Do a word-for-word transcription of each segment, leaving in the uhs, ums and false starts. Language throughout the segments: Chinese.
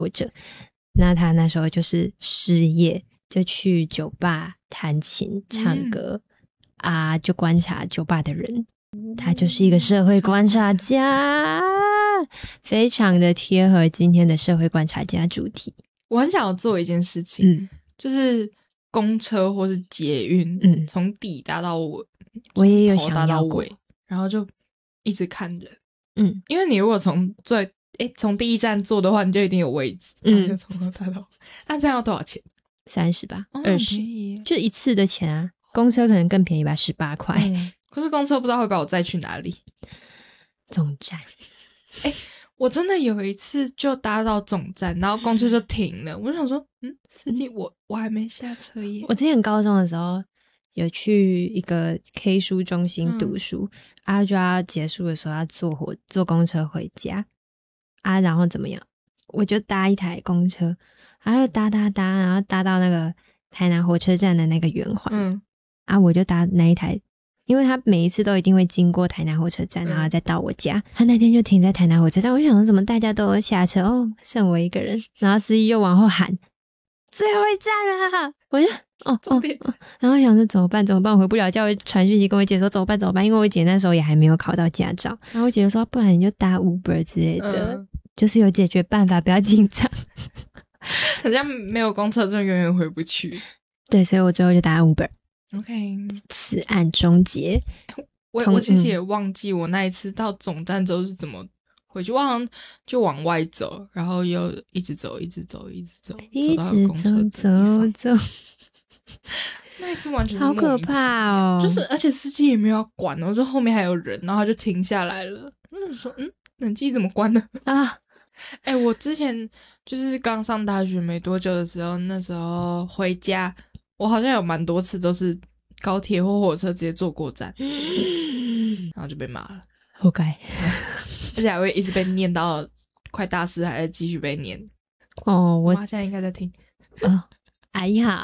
活着。那他那时候就是失业，就去酒吧弹琴唱歌、嗯、啊，就观察酒吧的人，他就是一个社会观察家，非常的贴合今天的社会观察家主题。 我很想要做一件事情、嗯、就是公车或是捷运，嗯，从底搭到尾， 我也有想要过， 然后就一直看人， 嗯， 因为你如果从最诶从第一站坐的话，你就一定有位置，嗯，从头搭到，那这样要多少钱？ 三十吧，二十、哦，就一次的钱啊。公车可能更便宜吧，十八块。 嗯，可是公车不知道会把我载去哪里。 总站， 诶我真的有一次就搭到总站，然后公车就停了。我就想说，嗯，司机，我我还没下车耶。 我之前高中的时候有去一个 K 书中心读书，嗯、啊，就要结束的时候要坐火坐公车回家啊，然后怎么样？我就搭一台公车，然后搭搭搭，然后搭到那个台南火车站的那个圆环，嗯，啊，我就搭那一台。因为他每一次都一定会经过台南火车站，然后再到我家、嗯、他那天就停在台南火车站，我就想说怎么大家都下车哦，剩我一个人，然后司机就往后喊最后一站了，我就哦哦哦，然后想说怎么办怎么办，我回不了家，我传讯息跟我姐说怎么办怎么办，因为我姐那时候也还没有考到驾照，然后我姐就说不然你就搭 Uber 之类的、嗯、就是有解决办法，不要紧张。 好像没有公车就永远回不去。 对，所以我最后就搭 Uber。OK， 此案终结。 我我其实也忘记我那一次到总站之后是怎么回去，我好像就往外走，然后又一直走，一直走，一直走， 一直走走走。 那一次完全是好可怕哦！ 就是而且司机也没有要管哦，就后面还有人，然后他就停下来了。我就说，嗯，冷气怎么关呢？啊！哎、欸，我之前就是刚上大学没多久的时候，那时候回家。我好像有蛮多次都是高铁或火车直接坐过站，然后就被骂了， 活该， 而且还会一直被念到快大四，还在继续被念。 哦，我妈现在应该在听。 哦，哎呀，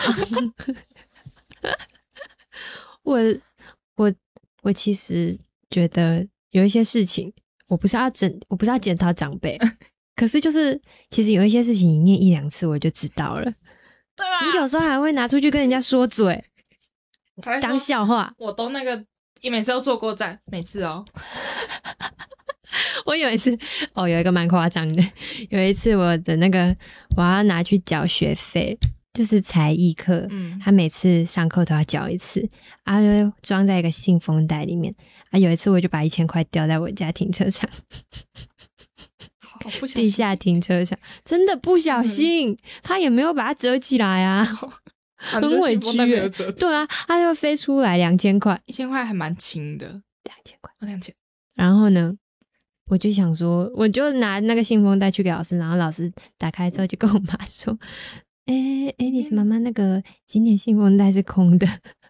我我我其实觉得有一些事情，我不是要整，我不是要检讨长辈，可是就是其实有一些事情你念一两次我就知道了。 对啊， 你有时候还会拿出去跟人家说嘴，当笑话。 我都那个，每次都坐过站，每次哦。 我有一次，哦，有一个蛮夸张的。有一次我的那个，我要拿去缴学费，就是才艺课，嗯，他每次上课都要缴一次，啊，就装在一个信封袋里面。啊，有一次我就把一千块掉在我家停车场。 好不小心， 地下停车场真的不小心、嗯、他也没有把它折起来啊，很委屈、欸、对啊，他就飞出来两千块， 一千块还蛮轻的， 两千块， 两千。 然后呢，我就想说，我就拿那个信封袋去给老师，然后老师打开之后就跟我妈说：“哎、欸、哎，你是妈妈那个今年信封袋是空的。”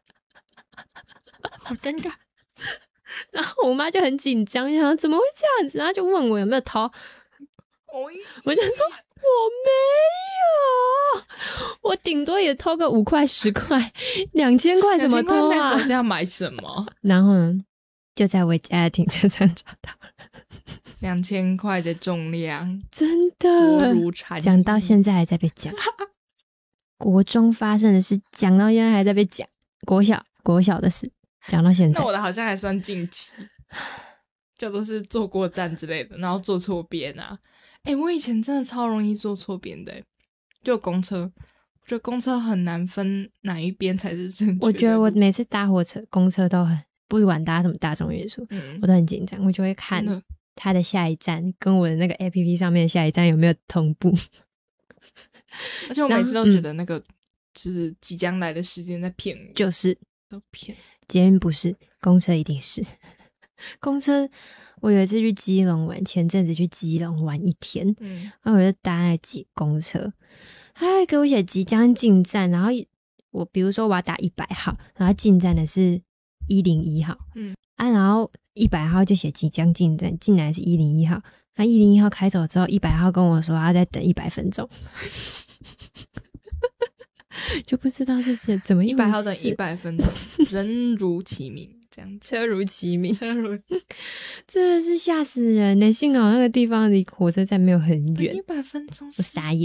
好尴尬。 然后我妈就很紧张，就想怎么会这样子，然后就问我有没有偷。我就说我没有，我顶多也偷个五块十块，两千块怎么偷啊？ 那首先要买什么？ 然后呢，就在我家的停车场找到了两千块的重量， 真的讲到现在还在被讲。国中发生的事讲到现在还在被讲，国小国小的事讲到现在。 那我的好像还算近期，就都是坐过站之类的，然后坐错边啊。哎、欸，我以前真的超容易坐错边的、欸，就公车，我觉得公车很难分哪一边才是正确的。 我觉得我每次搭火车、公车都很，不管搭什么大众运输，嗯，我都很紧张，我就会看它的下一站跟我的那个 A P P 上面的下一站有没有同步。 而且我每次都觉得那个就是即将来的时间在骗我， 就是都骗。 捷运不是，公车一定是。公车，我有一次去基隆玩，前阵子去基隆玩一天，嗯，然后我就搭那挤公车，他还给我写即将进站，然后我比如说我要打一百号，然后进站的是一零一号，嗯啊，然后一百号就写即将进站，进来是一零一号，那一零一号开走之后，一百号跟我说他在等一百分钟。就不知道是怎么一百号等一百分钟，人如其名。 这样子， 车如其名， 车如真的是吓死人呢！幸好那个地方离火车站没有很远， 一百分钟， 我傻眼。